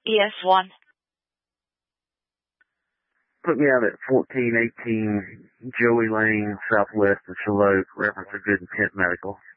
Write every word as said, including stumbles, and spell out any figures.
E S one. Put me out at fourteen eighteen Joey Lane, southwest of Shallow, reference for Good Intent Medical.